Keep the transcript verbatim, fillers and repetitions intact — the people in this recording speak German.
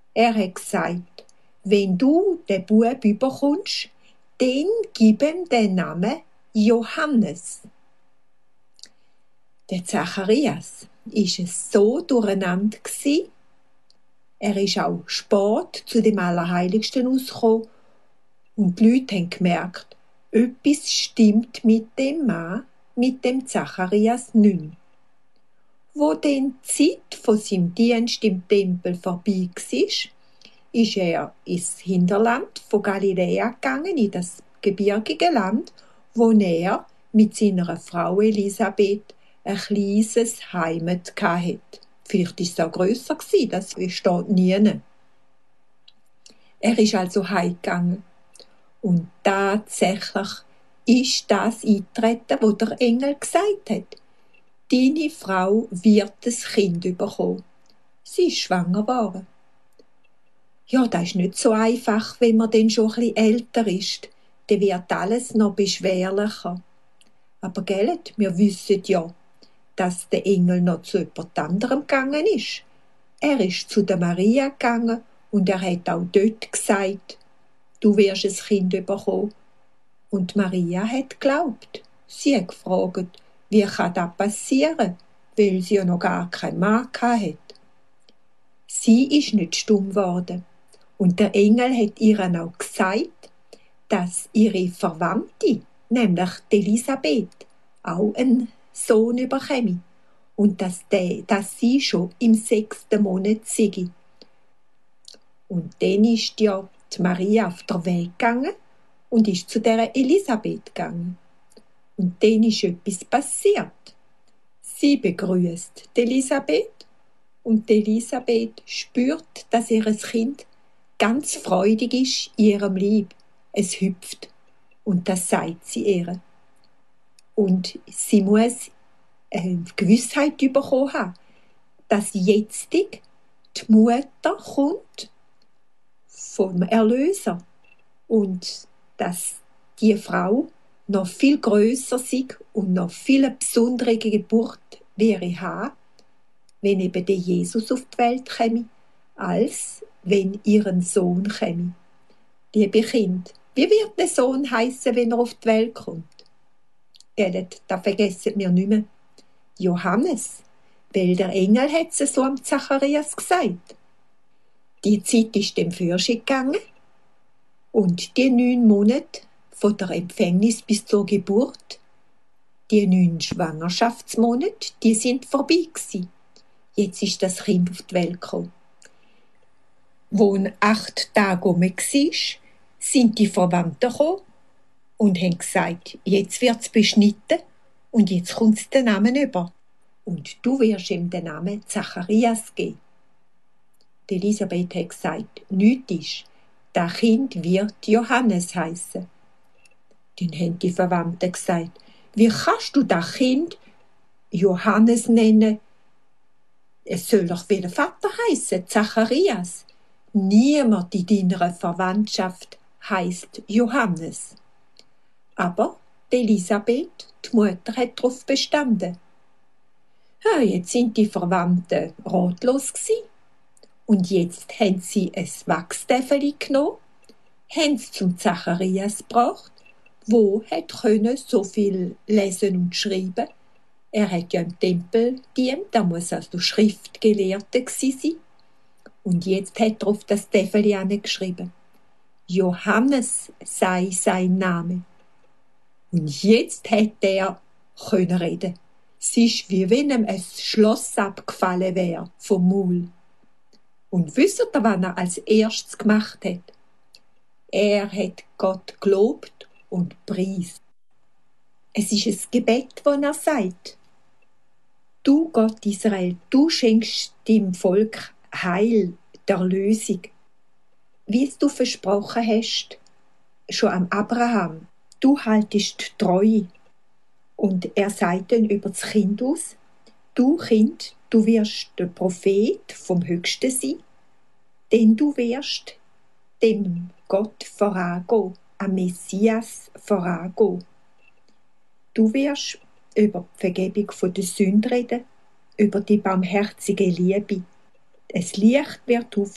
Er hat gesagt, wenn du den Bub überkommst, dann gib ihm den Namen Johannes. Der Zacharias war so durcheinander. Er ist auch spät zu dem Allerheiligsten ausgekommen und die Leute haben gemerkt, etwas stimmt mit dem Mann, mit dem Zacharias nicht mehr. Wo dann die Zeit von seinem Dienst im Tempel vorbei war, ist er ins Hinterland von Galiläa gegangen, in das gebirgige Land, wo er mit seiner Frau Elisabeth ein kleines Heimat hatte. Vielleicht war es auch grösser, das steht nie. Er ist also heimgegangen. Und tatsächlich ist das eingetreten, was der Engel gesagt hat. Deine Frau wird ein Kind bekommen. Sie ist schwanger geworden. Ja, das ist nicht so einfach, wenn man dann schon ein bisschen älter ist. Dann wird alles noch beschwerlicher. Aber gell, wir wissen ja, dass der Engel noch zu jemand anderem gegangen ist. Er ist zu der Maria gegangen und er hat auch dort gesagt, du wirst ein Kind bekommen. Und Maria hat geglaubt. Sie hat gefragt, wie kann das passieren, weil sie ja noch gar keinen Mann hatte. Sie ist nicht stumm geworden. Und der Engel hat ihr auch gesagt, dass ihre Verwandte, nämlich die Elisabeth, auch einen Sohn bekäme. Und dass, der, dass sie schon im sechsten Monat sei. Und dann ist ja die Maria auf der Weg gegangen und ist zu der Elisabeth gegangen. Und dann ist etwas passiert. Sie begrüßt die Elisabeth und die Elisabeth spürt, dass ihr Kind ganz freudig ist in ihrem Leib. Es hüpft. Und das sagt sie ihr. Und sie muss eine Gewissheit bekommen haben, dass jetzt die Mutter kommt vom Erlöser und dass die Frau noch viel grösser sei und noch viel besondere Geburt wäre haben, wenn eben der Jesus auf die Welt käme, als wenn ihren Sohn käme. Liebe Kind, wie wird der Sohn heißen, wenn er auf die Welt kommt? Gell, das vergessen wir nicht mehr. Johannes, weil der Engel hat es so am Zacharias gesagt. Die Zeit ist dem Fürschig gegangen und die neun Monate von der Empfängnis bis zur Geburt, die neun Schwangerschaftsmonate, die sind vorbei gewesen. Jetzt ist das Kind auf die Welt gekommen. Wo ein acht Tage um war, sind die Verwandten gekommen und haben gesagt, jetzt wird es beschnitten und jetzt kommt es den Namen über. Und du wirst ihm den Namen Zacharias geben. Die Elisabeth hat gesagt, nichts ist, das Kind wird Johannes heißen. Dann haben die Verwandten gesagt, wie kannst du das Kind Johannes nennen? Es soll doch wie der Vater heißen, Zacharias. Niemand in deiner Verwandtschaft heisst Johannes. Aber die Elisabeth, die Mutter, hat darauf bestanden. Ja, jetzt sind die Verwandten ratlos gsi. Und jetzt haben sie ein Wachstäfeli genommen, haben es zum Zacharias gebracht, wo hat können so viel lesen und schreiben. Er hat ja im Tempel gedient, da muss also Schriftgelehrter gsi sein. Und jetzt hat er auf das Täfeli geschrieben, Johannes sei sein Name. Und jetzt hat er können reden. Es ist, wie wenn ihm ein Schloss abgefallen wäre vom Maul. Und wisst ihr, was er als erstes gemacht hat? Er hat Gott gelobt und preist. Es ist ein Gebet, das er sagt. Du, Gott Israel, du schenkst dem Volk Heil, der Erlösung. Wie es du versprochen hast, schon am Abraham, du haltest treu. Und er sagt dann über das Kind aus, du Kind, du wirst der Prophet vom Höchsten sein, denn du wirst dem Gott vorangehen, am Messias vorangehen. Du wirst über die Vergebung der Sünden reden, über die barmherzige Liebe. Es Licht wird auf